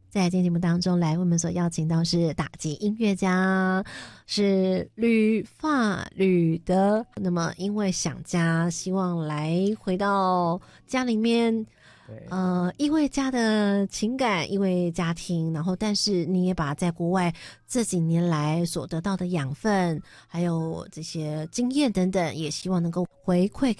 在今天节目当中来为我们所邀请到是打击音乐家，是吕发吕德。那么因为想家，希望来回到家里面，因为家的情感，因为家庭，然后但是你也把在国外这几年来所得到的养分，还有这些经验等等，也希望能够回馈